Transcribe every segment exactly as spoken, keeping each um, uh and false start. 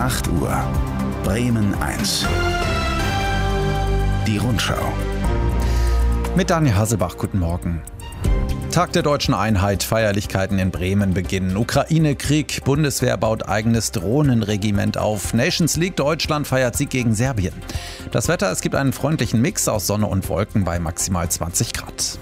acht Uhr. Bremen eins. Die Rundschau. Mit Daniel Hasselbach, guten Morgen. Tag der deutschen Einheit, Feierlichkeiten in Bremen beginnen. Ukraine-Krieg, Bundeswehr baut eigenes Drohnenregiment auf. Nations League, Deutschland feiert Sieg gegen Serbien. Das Wetter, es gibt einen freundlichen Mix aus Sonne und Wolken bei maximal zwanzig Grad.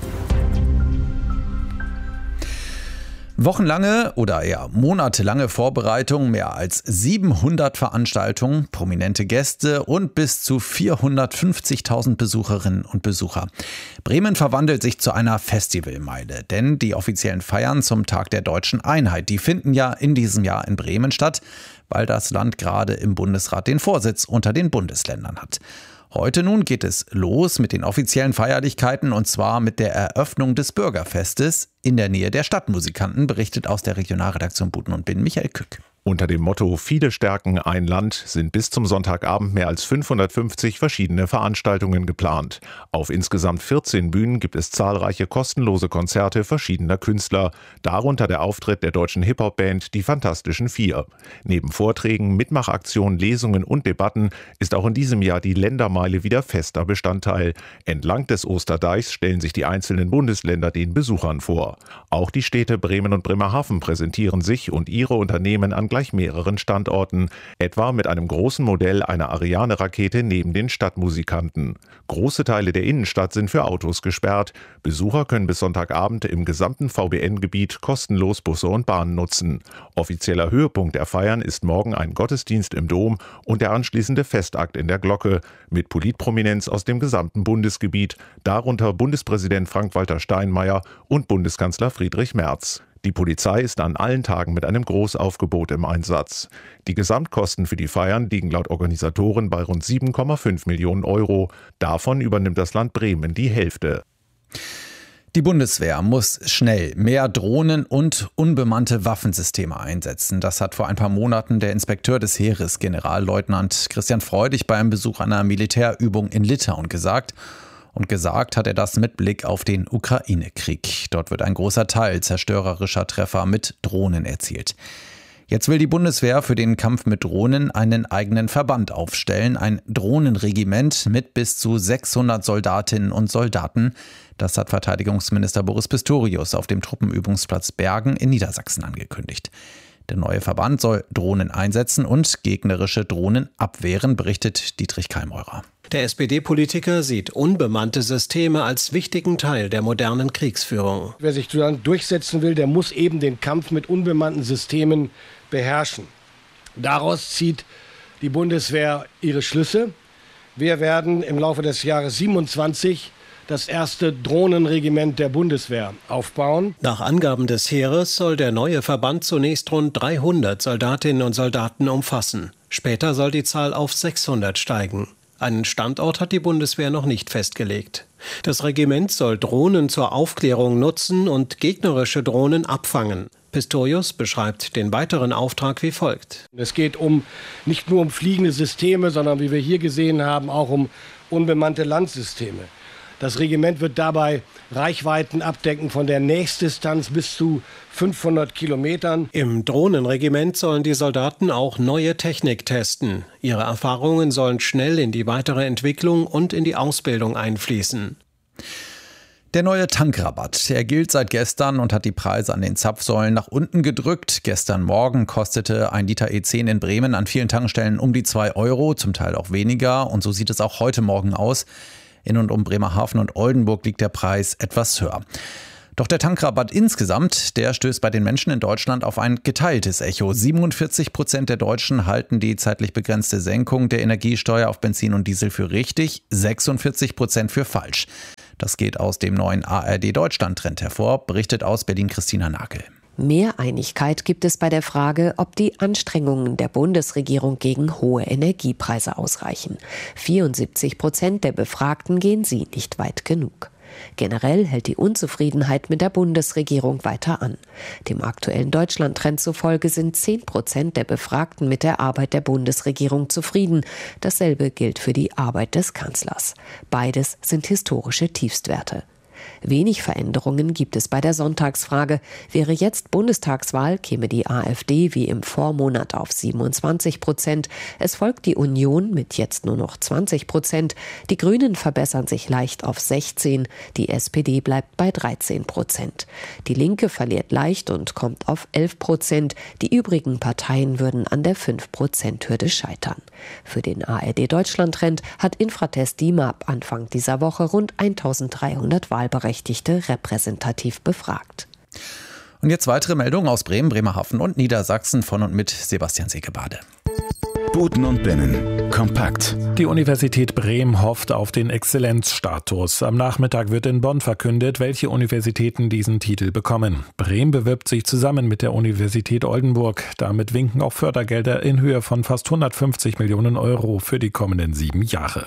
Wochenlange oder eher monatelange Vorbereitung, mehr als siebenhundert Veranstaltungen, prominente Gäste und bis zu vierhundertfünfzigtausend Besucherinnen und Besucher. Bremen verwandelt sich zu einer Festivalmeile, denn die offiziellen Feiern zum Tag der deutschen Einheit, die finden ja in diesem Jahr in Bremen statt, weil das Land gerade im Bundesrat den Vorsitz unter den Bundesländern hat. Heute nun geht es los mit den offiziellen Feierlichkeiten und zwar mit der Eröffnung des Bürgerfestes in der Nähe der Stadtmusikanten, berichtet aus der Regionalredaktion Buten und Binnen Michael Kück. Unter dem Motto Viele stärken ein Land sind bis zum Sonntagabend mehr als fünfhundertfünfzig verschiedene Veranstaltungen geplant. Auf insgesamt vierzehn Bühnen gibt es zahlreiche kostenlose Konzerte verschiedener Künstler, darunter der Auftritt der deutschen Hip-Hop-Band Die Fantastischen Vier. Neben Vorträgen, Mitmachaktionen, Lesungen und Debatten ist auch in diesem Jahr die Ländermeile wieder fester Bestandteil. Entlang des Osterdeichs stellen sich die einzelnen Bundesländer den Besuchern vor. Auch die Städte Bremen und Bremerhaven präsentieren sich und ihre Unternehmen an gleich mehreren Standorten, etwa mit einem großen Modell einer Ariane-Rakete neben den Stadtmusikanten. Große Teile der Innenstadt sind für Autos gesperrt. Besucher können bis Sonntagabend im gesamten V B N-Gebiet kostenlos Busse und Bahnen nutzen. Offizieller Höhepunkt der Feiern ist morgen ein Gottesdienst im Dom und der anschließende Festakt in der Glocke mit Politprominenz aus dem gesamten Bundesgebiet, darunter Bundespräsident Frank-Walter Steinmeier und Bundeskanzler Friedrich Merz. Die Polizei ist an allen Tagen mit einem Großaufgebot im Einsatz. Die Gesamtkosten für die Feiern liegen laut Organisatoren bei rund sieben Komma fünf Millionen Euro. Davon übernimmt das Land Bremen die Hälfte. Die Bundeswehr muss schnell mehr Drohnen und unbemannte Waffensysteme einsetzen. Das hat vor ein paar Monaten der Inspekteur des Heeres, Generalleutnant Christian Freudig, bei einem Besuch einer Militärübung in Litauen gesagt. Und gesagt hat er das mit Blick auf den Ukraine-Krieg. Dort wird ein großer Teil zerstörerischer Treffer mit Drohnen erzielt. Jetzt will die Bundeswehr für den Kampf mit Drohnen einen eigenen Verband aufstellen, ein Drohnenregiment mit bis zu sechshundert Soldatinnen und Soldaten. Das hat Verteidigungsminister Boris Pistorius auf dem Truppenübungsplatz Bergen in Niedersachsen angekündigt. Der neue Verband soll Drohnen einsetzen und gegnerische Drohnen abwehren, berichtet Dietrich Keimeurer. Der S P D-Politiker sieht unbemannte Systeme als wichtigen Teil der modernen Kriegsführung. Wer sich dann durchsetzen will, der muss eben den Kampf mit unbemannten Systemen beherrschen. Daraus zieht die Bundeswehr ihre Schlüsse. Wir werden im Laufe des Jahres siebenundzwanzig das erste Drohnenregiment der Bundeswehr aufbauen. Nach Angaben des Heeres soll der neue Verband zunächst rund dreihundert Soldatinnen und Soldaten umfassen. Später soll die Zahl auf sechshundert steigen. Einen Standort hat die Bundeswehr noch nicht festgelegt. Das Regiment soll Drohnen zur Aufklärung nutzen und gegnerische Drohnen abfangen. Pistorius beschreibt den weiteren Auftrag wie folgt. Es geht um nicht nur um fliegende Systeme, sondern wie wir hier gesehen haben, auch um unbemannte Landsysteme. Das Regiment wird dabei Reichweiten abdecken von der Nächstdistanz bis zu fünfhundert Kilometern. Im Drohnenregiment sollen die Soldaten auch neue Technik testen. Ihre Erfahrungen sollen schnell in die weitere Entwicklung und in die Ausbildung einfließen. Der neue Tankrabatt, der gilt seit gestern und hat die Preise an den Zapfsäulen nach unten gedrückt. Gestern Morgen kostete ein Liter E zehn in Bremen an vielen Tankstellen um die zwei Euro, zum Teil auch weniger. Und so sieht es auch heute Morgen aus. In und um Bremerhaven und Oldenburg liegt der Preis etwas höher. Doch der Tankrabatt insgesamt, der stößt bei den Menschen in Deutschland auf ein geteiltes Echo. siebenundvierzig Prozent der Deutschen halten die zeitlich begrenzte Senkung der Energiesteuer auf Benzin und Diesel für richtig, sechsundvierzig Prozent für falsch. Das geht aus dem neuen A R D-Deutschland-Trend hervor, berichtet aus Berlin Christina Nagel. Mehr Einigkeit gibt es bei der Frage, ob die Anstrengungen der Bundesregierung gegen hohe Energiepreise ausreichen. vierundsiebzig Prozent der Befragten gehen sie nicht weit genug. Generell hält die Unzufriedenheit mit der Bundesregierung weiter an. Dem aktuellen Deutschland-Trend zufolge sind zehn Prozent der Befragten mit der Arbeit der Bundesregierung zufrieden. Dasselbe gilt für die Arbeit des Kanzlers. Beides sind historische Tiefstwerte. Wenig Veränderungen gibt es bei der Sonntagsfrage. Wäre jetzt Bundestagswahl, käme die AfD wie im Vormonat auf siebenundzwanzig Prozent. Es folgt die Union mit jetzt nur noch zwanzig Prozent. Die Grünen verbessern sich leicht auf sechzehn. Die S P D bleibt bei dreizehn Prozent. Die Linke verliert leicht und kommt auf elf Prozent. Die übrigen Parteien würden an der fünf Prozent Hürde scheitern. Für den A R D-Deutschland-Trend hat Infratest DIMAP Anfang dieser Woche rund eintausenddreihundert Wahlberechtigte repräsentativ befragt. Und jetzt weitere Meldungen aus Bremen, Bremerhaven und Niedersachsen von und mit Sebastian Segebade. Buten und Binnen. Kompakt. Die Universität Bremen hofft auf den Exzellenzstatus. Am Nachmittag wird in Bonn verkündet, welche Universitäten diesen Titel bekommen. Bremen bewirbt sich zusammen mit der Universität Oldenburg. Damit winken auch Fördergelder in Höhe von fast hundertfünfzig Millionen Euro für die kommenden sieben Jahre.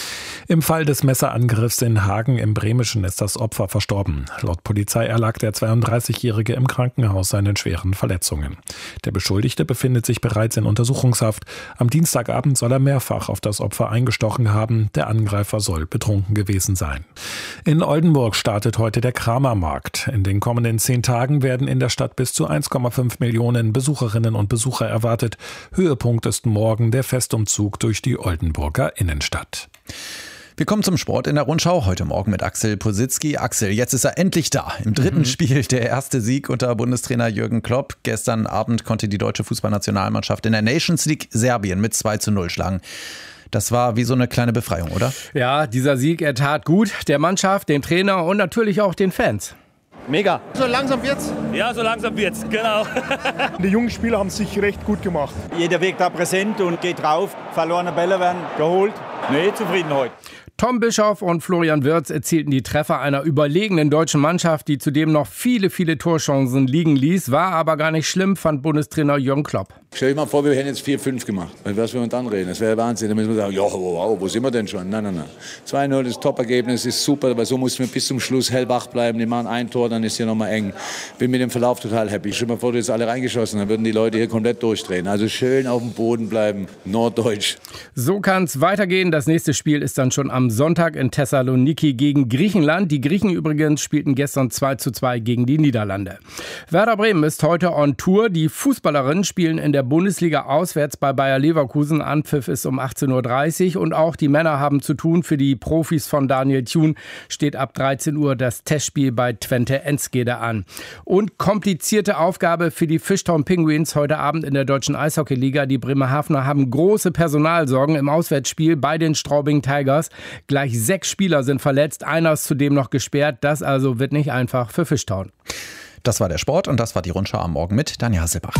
Im Fall des Messerangriffs in Hagen im Bremischen ist das Opfer verstorben. Laut Polizei erlag der zweiunddreißigjährige im Krankenhaus seinen schweren Verletzungen. Der Beschuldigte befindet sich bereits in Untersuchungshaft. Am Dienstagabend soll er mehrfach auf das Opfer eingestochen haben. Der Angreifer soll betrunken gewesen sein. In Oldenburg startet heute der Kramermarkt. In den kommenden zehn Tagen werden in der Stadt bis zu eins Komma fünf Millionen Besucherinnen und Besucher erwartet. Höhepunkt ist morgen der Festumzug durch die Oldenburger Innenstadt. Wir kommen zum Sport in der Rundschau. Heute Morgen mit Axel Positzky. Axel, jetzt ist er endlich da. Im dritten mhm. Spiel der erste Sieg unter Bundestrainer Jürgen Klopp. Gestern Abend konnte die deutsche Fußballnationalmannschaft in der Nations League Serbien mit zwei zu null schlagen. Das war wie so eine kleine Befreiung, oder? Ja, dieser Sieg, er tat gut der Mannschaft, dem Trainer und natürlich auch den Fans. Mega. So langsam wird's? Ja, so langsam wird's, genau. Die jungen Spieler haben sich recht gut gemacht. Jeder wirkt da präsent und geht drauf. Verlorene Bälle werden geholt. Nee, zufrieden heute. Tom Bischoff und Florian Wirtz erzielten die Treffer einer überlegenen deutschen Mannschaft, die zudem noch viele, viele Torchancen liegen ließ. War aber gar nicht schlimm, fand Bundestrainer Jürgen Klopp. Stell dir mal vor, wir hätten jetzt vier fünf gemacht. Was wir uns anreden, das wäre Wahnsinn. Dann müssen wir sagen, ja, wow, wo sind wir denn schon? Nein, nein, nein. zwei null, das Top-Ergebnis ist super, aber so mussten wir bis zum Schluss hellwach bleiben. Die machen ein Tor, dann ist hier nochmal eng. Bin mit dem Verlauf total happy. Stell dir mal vor, du hättest alle reingeschossen, dann würden die Leute hier komplett durchdrehen. Also schön auf dem Boden bleiben, norddeutsch. So kann es weitergehen. Das nächste Spiel ist dann schon am Sonntag in Thessaloniki gegen Griechenland. Die Griechen übrigens spielten gestern zwei zu zwei gegen die Niederlande. Werder Bremen ist heute on Tour. Die Fußballerinnen spielen in der Bundesliga auswärts bei Bayer Leverkusen. Anpfiff ist um achtzehn Uhr dreißig und auch die Männer haben zu tun. Für die Profis von Daniel Thun steht ab dreizehn Uhr das Testspiel bei Twente Enschede an. Und komplizierte Aufgabe für die Fishtown Penguins heute Abend in der deutschen Eishockeyliga. Die Bremerhavener haben große Personalsorgen im Auswärtsspiel bei den Straubing Tigers. Gleich sechs Spieler sind verletzt, einer ist zudem noch gesperrt. Das also wird nicht einfach für Fishtown. Das war der Sport und das war die Rundschau am Morgen mit Daniel Hasselbach.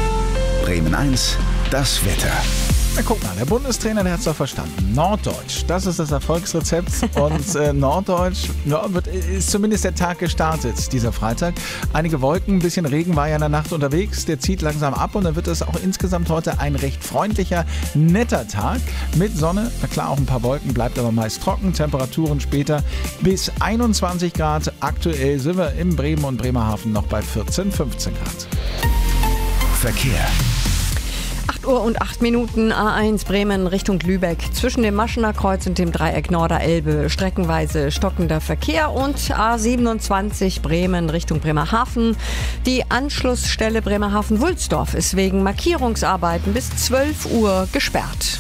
Bremen eins, das Wetter. Na guck mal, der Bundestrainer, der hat es doch verstanden. Norddeutsch, das ist das Erfolgsrezept. Und äh, Norddeutsch ja, wird, ist zumindest der Tag gestartet, dieser Freitag. Einige Wolken, ein bisschen Regen war ja in der Nacht unterwegs. Der zieht langsam ab und dann wird es auch insgesamt heute ein recht freundlicher, netter Tag mit Sonne. Na klar, auch ein paar Wolken, bleibt aber meist trocken. Temperaturen später bis einundzwanzig Grad. Aktuell sind wir in Bremen und Bremerhaven noch bei vierzehn, fünfzehn Grad. Verkehr. acht Uhr und acht Minuten, A eins Bremen Richtung Lübeck. Zwischen dem Maschener Kreuz und dem Dreieck Norderelbe streckenweise stockender Verkehr und A siebenundzwanzig Bremen Richtung Bremerhaven. Die Anschlussstelle Bremerhaven-Wulsdorf ist wegen Markierungsarbeiten bis zwölf Uhr gesperrt.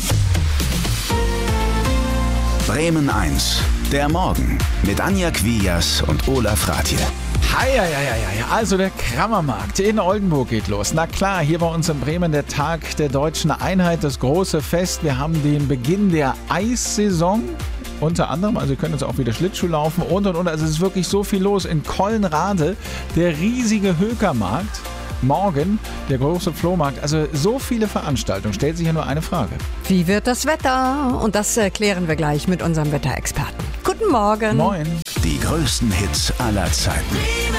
Bremen eins, der Morgen mit Anja Quias und Olaf Rathje. Hi, hi, hi, hi. Also der Kramermarkt in Oldenburg geht los. Na klar, hier bei uns in Bremen der Tag der deutschen Einheit, das große Fest. Wir haben den Beginn der Eissaison. Unter anderem, also ihr könnt jetzt auch wieder Schlittschuh laufen und und und. Also es ist wirklich so viel los. In Kollenrade der riesige Hökermarkt. Morgen der große Flohmarkt. Also so viele Veranstaltungen. Stellt sich ja nur eine Frage. Wie wird das Wetter? Und das äh, klären wir gleich mit unserem Wetterexperten. Guten Morgen. Moin. Die größten Hits aller Zeiten.